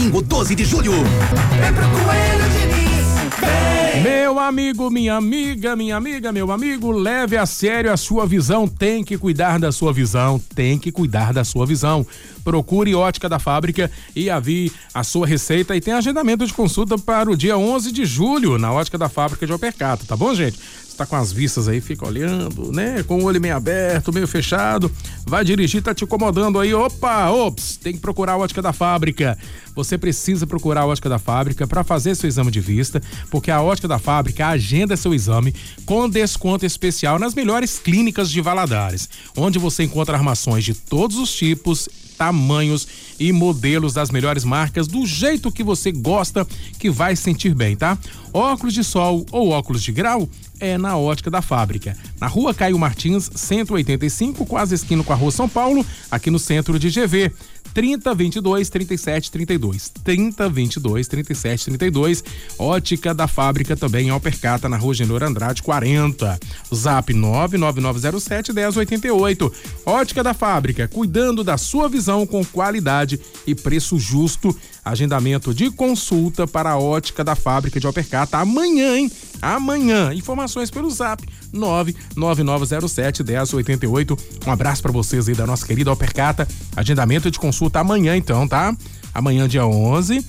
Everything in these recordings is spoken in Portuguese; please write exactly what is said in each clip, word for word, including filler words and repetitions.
domingo, doze de julho. Vem pro Coelho Diniz, vem! Meu amigo, minha amiga, minha amiga, meu amigo, leve a sério a sua visão, tem que cuidar da sua visão, tem que cuidar da sua visão. Procure Ótica da Fábrica e avie a sua receita e tem agendamento de consulta para o dia onze de julho na Ótica da Fábrica de Alpercato, tá bom, gente? Tá com as vistas aí, fica olhando, né? Com o olho meio aberto, meio fechado, vai dirigir, tá te incomodando aí, opa, ops, tem que procurar a Ótica da Fábrica. Você precisa procurar a Ótica da Fábrica para fazer seu exame de vista, porque a Ótica da Fábrica agenda seu exame com desconto especial nas melhores clínicas de Valadares, onde você encontra armações de todos os tipos, tamanhos e modelos das melhores marcas, do jeito que você gosta, que vai sentir bem, tá? Óculos de sol ou óculos de grau é na Ótica da Fábrica, na Rua Caio Martins, cento e oitenta e cinco, quase esquina com a Rua São Paulo, aqui no centro de G V. trinta, vinte e dois, trinta e sete, trinta e dois. trinta, vinte e dois, trinta e sete, trinta e dois. Ótica da Fábrica também em Alpercata, na Rua Genor Andrade, quarenta. Zap nove nove nove zero sete, um zero oito oito. Ótica da Fábrica, cuidando da sua visão com qualidade e preço justo. Agendamento de consulta para a Ótica da Fábrica de Alpercata amanhã, hein? Amanhã. Informações pelo Zap nove nove nove zero sete, um zero oito oito. Um abraço para vocês aí da nossa querida Alpercata. Agendamento de consulta amanhã então, tá? Amanhã, dia onze.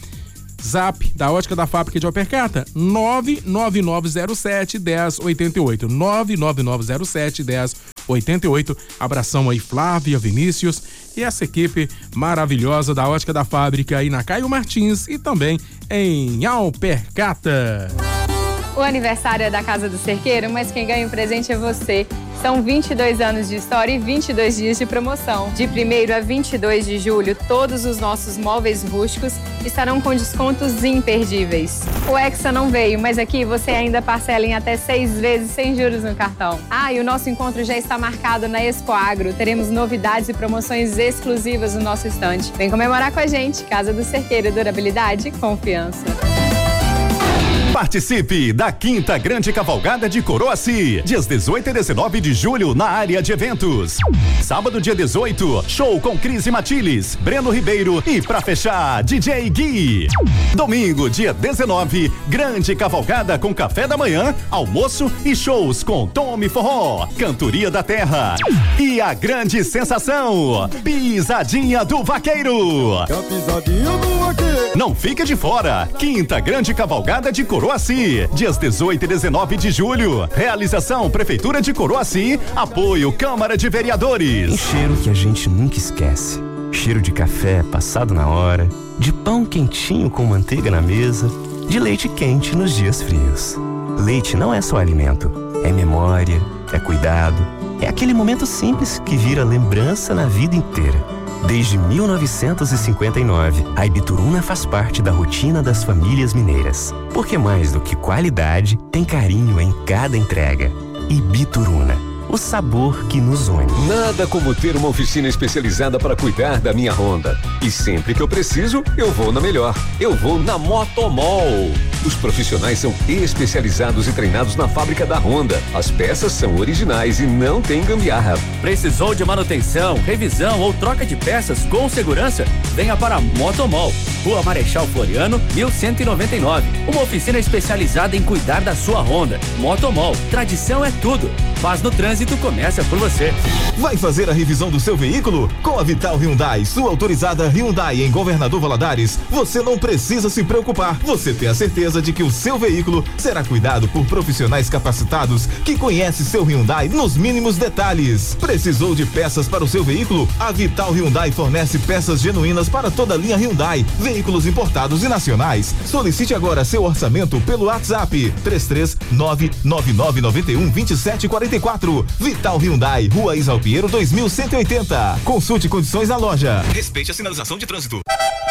Zap da Ótica da Fábrica de Alpercata, nove nove nove zero sete, um zero oito oito. nove nove nove zero sete, um zero oito oito. Abração aí, Flávia, Vinícius e essa equipe maravilhosa da Ótica da Fábrica aí na Caio Martins e também em Alpercata. O aniversário é da Casa do Cerqueiro, mas quem ganha o presente é você. São vinte e dois anos de história e vinte e dois dias de promoção. De primeiro a vinte e dois de julho, todos os nossos móveis rústicos estarão com descontos imperdíveis. O Hexa não veio, mas aqui você ainda parcela em até seis vezes sem juros no cartão. Ah, e o nosso encontro já está marcado na Expo Agro. Teremos novidades e promoções exclusivas no nosso estande. Vem comemorar com a gente. Casa do Cerqueiro, durabilidade e confiança. Participe da quinta grande cavalgada de Coroaci, dias dezoito e dezenove de julho na área de eventos. Sábado, dia dezoito, show com Cris e Matiles, Breno Ribeiro e pra fechar, D J Gui. Domingo, dia dezenove, grande cavalgada com café da manhã, almoço e shows com Tome Forró, Cantoria da Terra e a grande sensação, Pisadinha do Vaqueiro. É a pisadinha do vaqueiro. Não fique de fora, quinta grande cavalgada de Coroaci. Coroaci, dias dezoito e dezenove de julho. Realização Prefeitura de Coroaci, apoio Câmara de Vereadores. Um cheiro que a gente nunca esquece. Cheiro de café passado na hora, de pão quentinho com manteiga na mesa, de leite quente nos dias frios. Leite não é só alimento, é memória, é cuidado, é aquele momento simples que vira lembrança na vida inteira. Desde mil novecentos e cinquenta e nove, a Ibituruna faz parte da rotina das famílias mineiras. Porque mais do que qualidade, tem carinho em cada entrega. Ibituruna, o sabor que nos une. Nada como ter uma oficina especializada para cuidar da minha Honda. E sempre que eu preciso, eu vou na melhor. Eu vou na Motomol. Os profissionais são especializados e treinados na fábrica da Honda. As peças são originais e não tem gambiarra. Precisou de manutenção, revisão ou troca de peças com segurança? Venha para a Motomol. Rua Marechal Floriano, mil cento e noventa e nove. Uma oficina especializada em cuidar da sua Honda. Motomol. Tradição é tudo. Paz no trânsito começa por você. Vai fazer a revisão do seu veículo? Com a Vital Hyundai, sua autorizada Hyundai em Governador Valadares, você não precisa se preocupar. Você tem a certeza de que o seu veículo será cuidado por profissionais capacitados que conhecem seu Hyundai nos mínimos detalhes. Precisou de peças para o seu veículo? A Vital Hyundai fornece peças genuínas para toda a linha Hyundai, veículos importados e nacionais. Solicite agora seu orçamento pelo WhatsApp três três nove nove nove nove um dois sete quatro quatro. Vital Hyundai, Rua Isalpiero dois mil cento e oitenta. Consulte condições na loja. Respeite a sinalização de trânsito.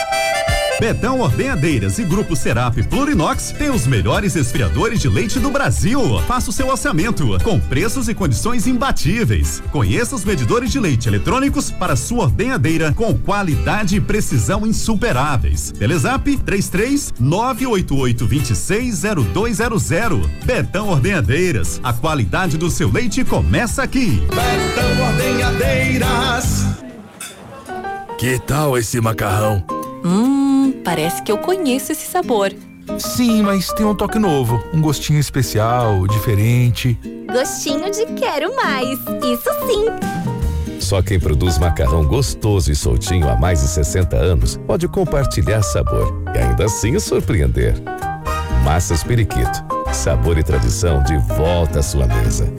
Betão Ordenhadeiras e Grupo Serap Plurinox tem os melhores esfriadores de leite do Brasil. Faça o seu orçamento com preços e condições imbatíveis. Conheça os medidores de leite eletrônicos para sua ordenhadeira com qualidade e precisão insuperáveis. Telezap três três nove oito oito dois seis zero dois zero zero. Betão Ordenhadeiras, a qualidade do seu leite começa aqui. Betão Ordenhadeiras. Que tal esse macarrão? Hum, parece que eu conheço esse sabor. Sim, mas tem um toque novo, um gostinho especial, diferente. Gostinho de quero mais, isso sim. Só quem produz macarrão gostoso e soltinho há mais de sessenta anos pode compartilhar sabor e ainda assim surpreender. Massas Periquito, sabor e tradição de volta à sua mesa.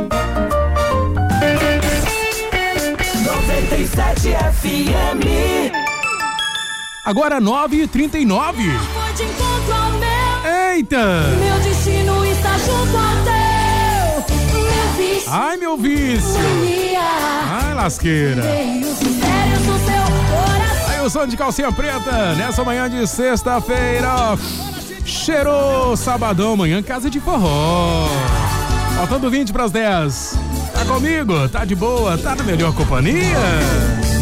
noventa e sete F M. Agora nove e trinta e nove. Eita! Meu destino está junto ao teu. Meu vício. Ai, meu vício. Ai, lasqueira. Aí o som de calcinha preta nessa manhã de sexta-feira. Cheirou sabadão, amanhã casa de forró. Faltando vinte para as dez. Tá comigo? Tá de boa? Tá na melhor companhia?